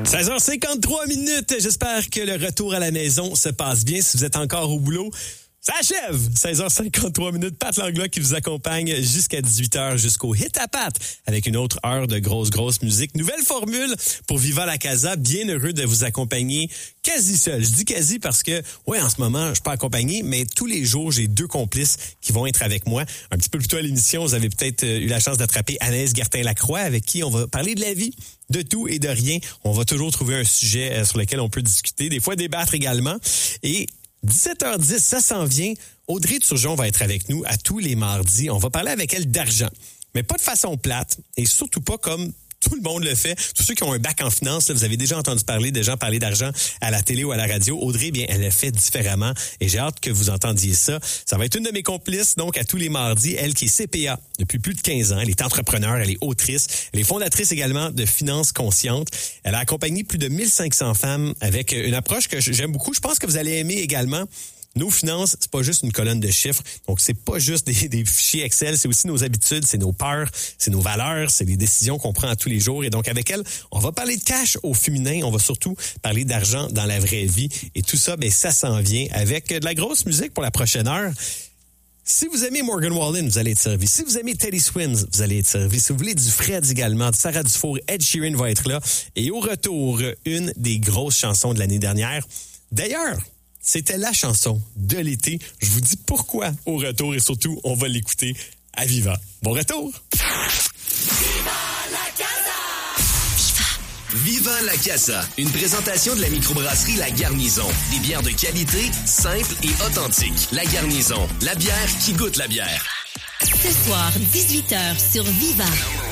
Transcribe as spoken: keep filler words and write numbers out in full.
seize heures cinquante-trois minutes. J'espère que le retour à la maison se passe bien. Si vous êtes encore au boulot, ça achève! seize heures cinquante-trois minutes. Pat Langlois qui vous accompagne jusqu'à dix-huit heures, jusqu'au Hit à Pat, avec une autre heure de grosse, grosse musique. Nouvelle formule pour Viva la Casa. Bien heureux de vous accompagner quasi seul. Je dis quasi parce que, ouais, en ce moment, je suis pas accompagné, mais tous les jours, j'ai deux complices qui vont être avec moi. Un petit peu plus tôt à l'émission, vous avez peut-être eu la chance d'attraper Anaïs Gertin-Lacroix, avec qui on va parler de la vie, de tout et de rien. On va toujours trouver un sujet sur lequel on peut discuter, des fois débattre également. Et dix-sept heures dix, ça s'en vient. Audrey Turgeon va être avec nous à tous les mardis. On va parler avec elle d'argent, mais pas de façon plate et surtout pas comme tout le monde le fait. Tous ceux qui ont un bac en finance, là, vous avez déjà entendu parler des gens parler d'argent à la télé ou à la radio. Audrey, bien, elle le fait différemment et j'ai hâte que vous entendiez ça. Ça va être une de mes complices, donc, à tous les mardis. Elle qui est C P A depuis plus de quinze ans. Elle est entrepreneur, elle est autrice. Elle est fondatrice également de Finances Conscientes. Elle a accompagné plus de mille cinq cents femmes avec une approche que j'aime beaucoup. Je pense que vous allez aimer également. Nos finances, c'est pas juste une colonne de chiffres. Donc, c'est pas juste des, des fichiers Excel, c'est aussi nos habitudes, c'est nos peurs, c'est nos valeurs, c'est les décisions qu'on prend à tous les jours. Et donc, avec elle, on va parler de cash au féminin. On va surtout parler d'argent dans la vraie vie. Et tout ça, ben, ça s'en vient avec de la grosse musique pour la prochaine heure. Si vous aimez Morgan Wallen, vous allez être servi. Si vous aimez Teddy Swims, vous allez être servi. Si vous voulez du Fred également, de Sarah Dufour, Ed Sheeran va être là. Et au retour, une des grosses chansons de l'année dernière. D'ailleurs, c'était la chanson de l'été. Je vous dis pourquoi au retour et surtout, on va l'écouter à Viva. Bon retour! Viva la Casa! Viva la Casa, une présentation de la microbrasserie La Garnison. Des bières de qualité, simples et authentiques. La Garnison, la bière qui goûte la bière. Ce soir, dix-huit heures sur Viva.